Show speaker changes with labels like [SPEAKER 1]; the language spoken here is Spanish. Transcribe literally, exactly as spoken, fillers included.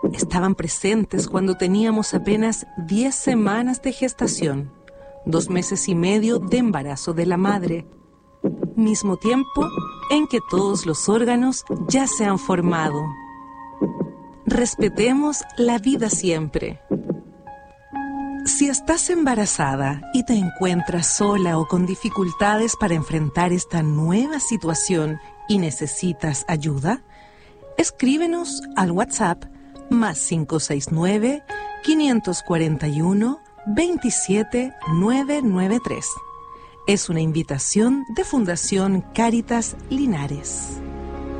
[SPEAKER 1] estaban presentes cuando teníamos apenas diez semanas de gestación, dos meses y medio de embarazo de la madre, mismo tiempo en que todos los órganos ya se han formado. Respetemos la vida siempre. Si estás embarazada y te encuentras sola o con dificultades para enfrentar esta nueva situación y necesitas ayuda, escríbenos al WhatsApp más cinco seis nueve, cinco cuatro uno, dos siete nueve nueve tres. Es una invitación de Fundación Cáritas Linares.